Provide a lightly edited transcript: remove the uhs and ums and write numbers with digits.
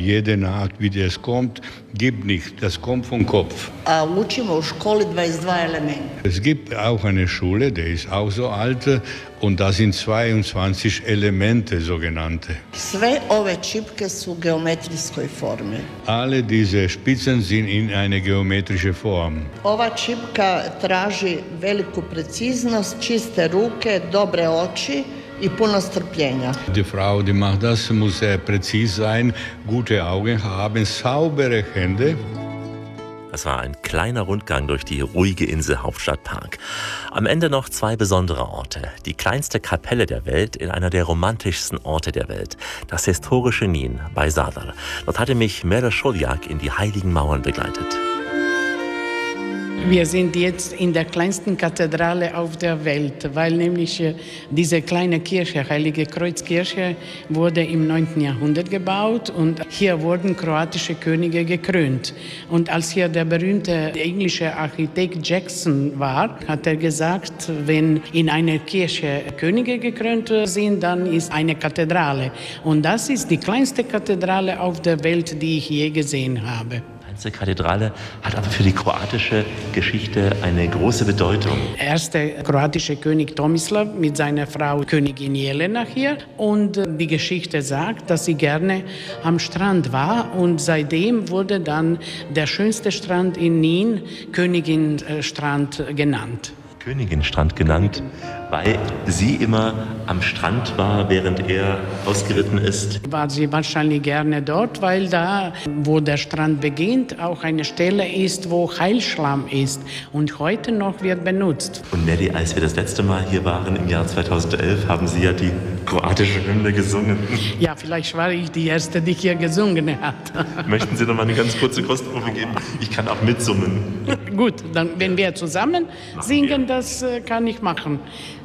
jede Naht, wie das kommt, gibt nicht. Das kommt vom Kopf. Učimo u školi 22 elementa. Es gibt auch eine Schule, die ist auch so alt, und da sind 22 Elemente, sogenannte. Sve ove čipke su geometrijskoj formi. Alle diese Spitzen sind in eine geometrische Form. Ova čipka traži veliku preciznost, čiste ruke, dobre oči i puno strpljenja. Die Frau, die macht das, muss sehr präzise sein, gute Augen haben, saubere Hände. Das war ein kleiner Rundgang durch die ruhige Insel Hauptstadtpark. Am Ende noch 2 besondere Orte. Die kleinste Kapelle der Welt in einer der romantischsten Orte der Welt. Das historische Nin bei Zadar. Dort hatte mich Mere Scholjak in die Heiligen Mauern begleitet. Wir sind jetzt in der kleinsten Kathedrale auf der Welt, weil nämlich diese kleine Kirche, Heilige Kreuzkirche, wurde im 9. Jahrhundert gebaut und hier wurden kroatische Könige gekrönt. Und als hier der berühmte englische Architekt Jackson war, hat er gesagt, wenn in einer Kirche Könige gekrönt sind, dann ist eine Kathedrale. Und das ist die kleinste Kathedrale auf der Welt, die ich je gesehen habe. Die Kathedrale hat aber für die kroatische Geschichte eine große Bedeutung. Erster kroatische König Tomislav mit seiner Frau Königin Jelena hier. Und die Geschichte sagt, dass sie gerne am Strand war. Und seitdem wurde dann der schönste Strand in Nin Königinstrand genannt. Königinstrand genannt, weil sie immer am Strand war, während er ausgeritten ist. War sie wahrscheinlich gerne dort, weil da, wo der Strand beginnt, auch eine Stelle ist, wo Heilschlamm ist und heute noch wird benutzt. Und Nelly, als wir das letzte Mal hier waren, im Jahr 2011, haben Sie ja die kroatische Hymne gesungen. Ja, vielleicht war ich die Erste, die hier gesungen hat. Möchten Sie noch mal eine ganz kurze Kostprobe geben? Ich kann auch mitsummen. Gut, dann wenn wir zusammen singen, das kann ich machen.